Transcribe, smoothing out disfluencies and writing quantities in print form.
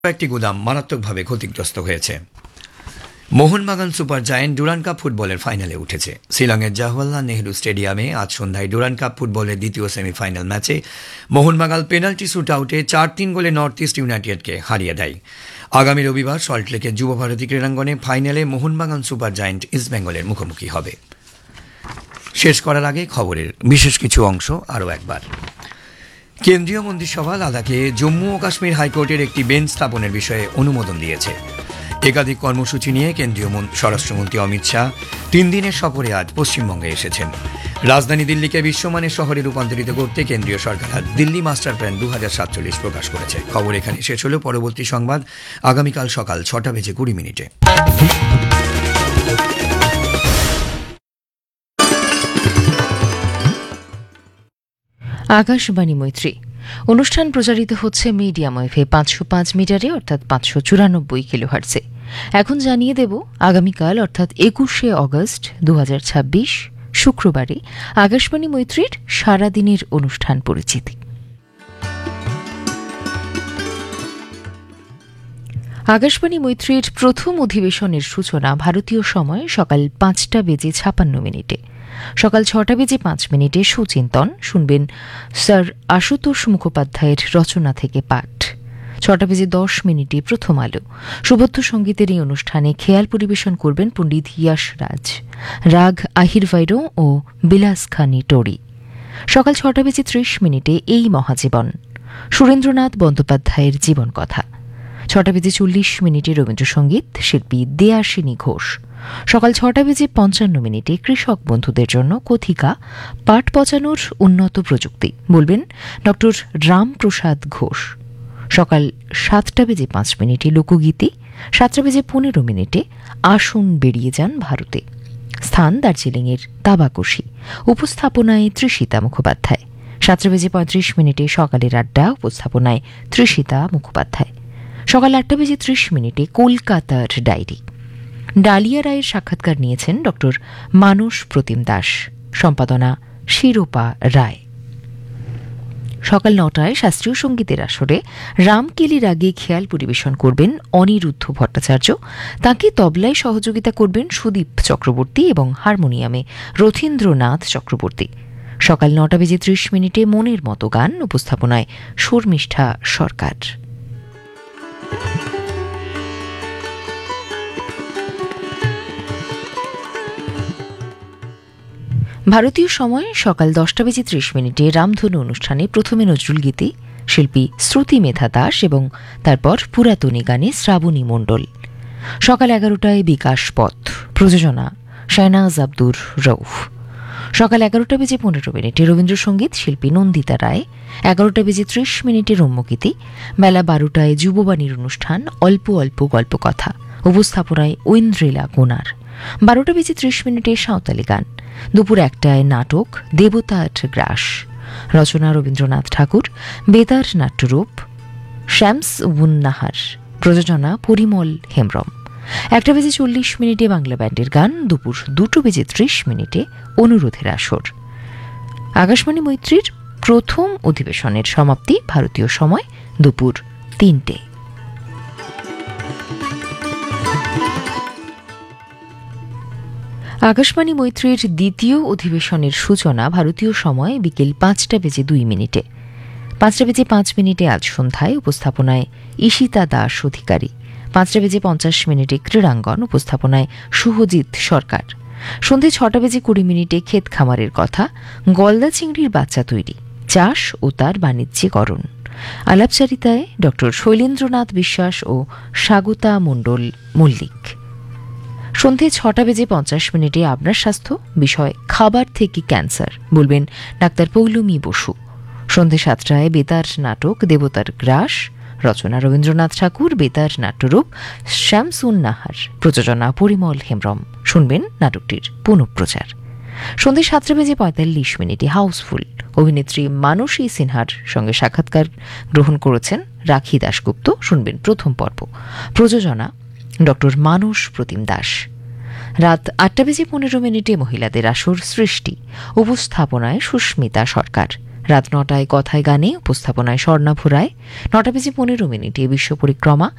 একটি গুদাম মারাত্মকভাবে ক্ষতিগ্রস্ত হয়েছে। Mohun Bagan super giant Durand cup ফুটবলের ফাইনালে উঠেছে। শিলংয়ের জওহরলাল নেহরু স্টেডিয়ামে আজ সন্ধ্যায় ডুরান্ড কাপ ফুটবলের দ্বিতীয় সেমিফাইনাল ম্যাচে মোহনবাগান পেনাল্টি শুট আউটে 4-3 গোলে নর্থ ইস্ট ইউনাইটেডকে হারিয়ে দেয়। আগামী রবিবার সল্টলেকের যুবভারতী ক্রীড়াঙ্গনে ফাইনালে মোহনবাগান সুপার জায়েন্ট ইস্টবেঙ্গলের মুখোমুখি হবে। শেষ করার আগে খবরের বিশেষ কিছু অংশ আরও একবার। কেন্দ্রীয় মন্ত্রিসভা লাদাখে জম্মু ও কাশ্মীর হাইকোর্টের একটি বেঞ্চ স্থাপনের বিষয়ে অনুমোদন দিয়েছে। একাধিক কর্মসূচি নিয়ে কেন্দ্রীয় স্বরাষ্ট্রমন্ত্রী অমিত শাহ 3 দিনের সফরে আজ পশ্চিমবঙ্গে এসেছেন। রাজধানী দিল্লিকে বিশ্বমানের শহরে রূপান্তরিত করতে কেন্দ্রীয় সরকার আজ দিল্লি মাস্টার প্ল্যান 2047 প্রকাশ করেছে। খবর এখানে শেষ হলো। পরবর্তী সংবাদ আগামীকাল সকাল 6:20 আকাশবাণী মৈত্রী অনুষ্ঠান প্রচারিত হচ্ছে মিডিয়াম ওয়েভে 505 মিটারে অর্থাৎ 594 কিলোহার্টজে। এখন জানিয়ে দেব আগামীকাল অর্থাৎ 21শে অগস্ট 2026 শুক্রবারে আকাশবাণী মৈত্রীর সারাদিনের অনুষ্ঠান পরিচিতি। আকাশবাণী মৈত্রীর প্রথম অধিবেশনের সূচনা ভারতীয় সময় সকাল 5:56 সকাল 6:05 সুচিন্তন শুনবেন স্যার আশুতোষ মুখোপাধ্যায়ের রচনা থেকে পাঠ। 6:10 প্রথম আলো। সুবদ্ধ সঙ্গীতের এই অনুষ্ঠানে খেয়াল পরিবেশন করবেন পণ্ডিত ইয়াশ রাজ, রাগ আহির ভৈরো ও বিলাস খানি টোরি। সকাল 6:30 এই মহাজীবন, সুরেন্দ্রনাথ বন্দ্যোপাধ্যায়ের জীবন কথা। 6:40 রবীন্দ্রসঙ্গীত, শিল্পী দেয়াসিনী ঘোষ। সকাল 6:55 কৃষক বন্ধুদের জন্য কথিকা পাট পচানোর উন্নত প্রযুক্তি বলবেন ড রামপ্রসাদ ঘোষ। সকাল 7:05 লোকগীতি। 7:15 আসুন বেরিয়ে যান ভারতে। স্থান দার্জিলিংয়ের দাবাকশি। উপস্থাপনায় তৃষিতা মুখোপাধ্যায়। 7:35 সকালের আড্ডা। উপস্থাপনায় তৃষিতা মুখোপাধ্যায়। সকাল 8:30 কলকাতার ডায়েরি। ডালিয়া রায়ের সাক্ষাৎকার নিয়েছেন ড মানস প্রতিম দাস। সম্পাদনা শিরোপা রায়। সকাল 9টায় শাস্ত্রীয় সঙ্গীতের আসরে রামকেলি রাগে খেয়াল পরিবেশন করবেন অনিরুদ্ধ ভট্টাচার্য। তাঁকে তবলায় সহযোগিতা করবেন সুদীপ চক্রবর্তী এবং হারমোনিয়ামে রথীন্দ্রনাথ চক্রবর্তী। সকাল 9:30 মনের মতো গান। উপস্থাপনায় শর্মিষ্ঠা সরকার। ভারতীয় সময় সকাল 10:30 রামধনু অনুষ্ঠানে প্রথমে নজরুল গীতি, শিল্পী শ্রুতি মেধা দাস এবং তারপর পুরাতনী গানে শ্রাবণী মণ্ডল। সকাল 11টায় বিকাশ পথ। প্রযোজনা শাহনাজ আব্দুর রউফ। সকাল 11:15 রবীন্দ্রসঙ্গীত, শিল্পী নন্দিতা রায়। 11:30 রম্যগীতি। বেলা 12টায় যুববাণীর অনুষ্ঠান অল্প অল্প গল্প কথা। উপস্থাপনায় ঐন্দ্রিলা কোনার। 12:30 সাঁওতালি গান। দুপুর 1টায় নাটক দেবতার গ্রাস। রচনা রবীন্দ্রনাথ ঠাকুর। বেতার নাট্যরূপ শ্যামস উন নাহার। প্রযোজনা পরিমল হেমব্রম। 1:40 বাংলা ব্যান্ডের গান। দুপুর 2:30 অনুরোধের আসর। আকাশবাণী মৈত্রীর প্রথম অধিবেশনের সমাপ্তি ভারতীয় সময় দুপুর 3টে। আকাশবাণী মৈত্রীর দ্বিতীয় অধিবেশনের সূচনা ভারতীয় সময় বিকেল 5:02। 5:05 আজ সন্ধ্যায়। উপস্থাপনায় ঈশিতা দাস অধিকারী। 5:50 ক্রীড়াঙ্গন। উপস্থাপনায় শুভজিৎ সরকার। সন্ধে 6:20 ক্ষেত খামারের কথা, গলদা চিংড়ির বাচ্চা তৈরি, চাষ ও তার বাণিজ্যিকরণ। আলাপচারিতায় ড শৈলেন্দ্রনাথ বিশ্বাস ও স্বাগতা মণ্ডল মল্লিক। সন্ধে 6:50 আপনার স্বাস্থ্য, বিষয় খাবার থেকে ক্যান্সার বলবেন ডাক্তার পৌলমী বসু। সন্ধে 7টায় বেতার নাটক দেবতার গ্রাস। রচনা রবীন্দ্রনাথ ঠাকুর। বেতার নাট্যরূপ শ্যামসুন নাহার। প্রযোজনা পরিমল হেমব্রম। শুনবেন নাটকটির পুনঃপ্রচার। সন্ধে 7:45 হাউসফুল। অভিনেত্রী মানসী সিনহার সঙ্গে সাক্ষাৎকার গ্রহণ করেছেন রাখি দাশগুপ্ত। শুনবেন প্রথম পর্ব। প্রযোজনা ড মানস প্রতিম দাস। রাত 8:15 মহিলাদের আসর সৃষ্টি। উপস্থাপনায় সুস্মিতা সরকার। রাত 9টায় কথায় গানে উপস্থাপনায় স্বর্ণাভু রায়, 9টা বেজে 15 মিনিটে বিশ্ব পরিক্রমা